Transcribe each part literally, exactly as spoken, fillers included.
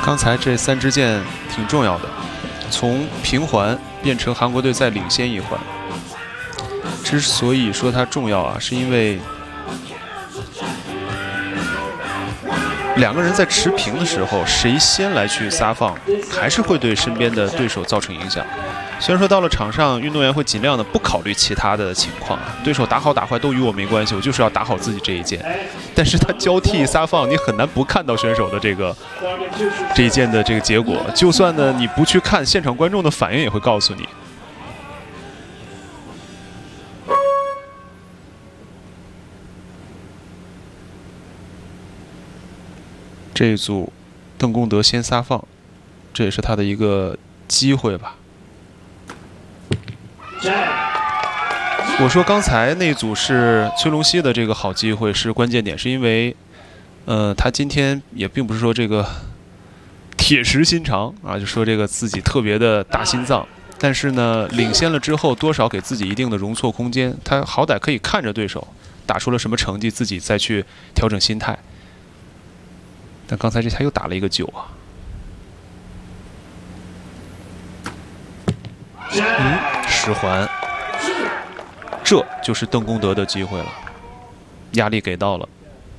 刚才这三支箭挺重要的，从平环变成韩国队再领先一环。之所以说它重要啊，是因为两个人在持平的时候，谁先来去撒放，还是会对身边的对手造成影响。虽然说到了场上，运动员会尽量的不考虑其他的情况，对手打好打坏都与我没关系，我就是要打好自己这一箭。但是他交替撒放，你很难不看到选手的这个这一箭的这个结果。就算呢你不去看，现场观众的反应也会告诉你。这一组，邓功德先撒放，这也是他的一个机会吧。我说刚才那组是崔龙熙的这个好机会，是关键点，是因为，呃，他今天也并不是说这个铁石心肠啊，就说这个自己特别的大心脏，但是呢，领先了之后，多少给自己一定的容错空间，他好歹可以看着对手打出了什么成绩，自己再去调整心态。但刚才这下又打了一个九啊！嗯，十环，这就是邓功德的机会了，压力给到了。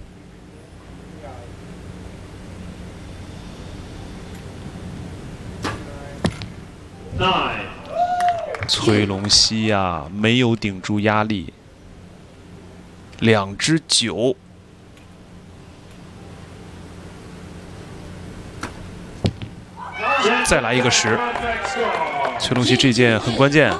崔龙熙呀、啊，没有顶住压力，两支九。再来一个十，崔龙熙这箭很关键。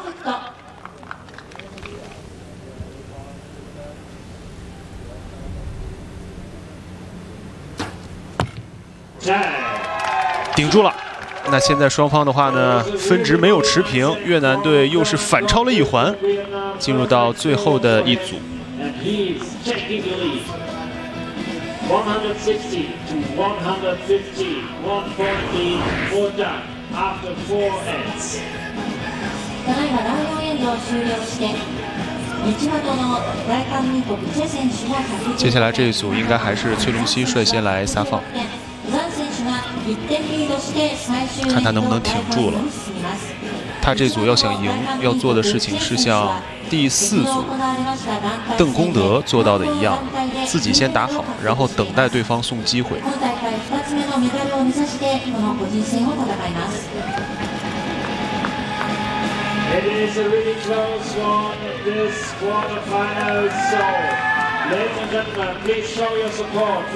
顶住了。那现在双方的话呢，分值没有持平，越南队又是反超了一环，进入到最后的一组。 one sixty to one fifty, one forty, four done after four ends. ただいまだいよんエンドを終了して、内股の大韓民国チェ選手が着順。 接下来这一组应该还是崔龍熙率先来撒放，看他能不能挺住了。他这组要想赢，要做的事情是像第四组邓功德做到的一样，自己先打好，然后等待对方送机会。 It is a really close one, this quarterfinal. So, ladies and gentlemen, please show your support.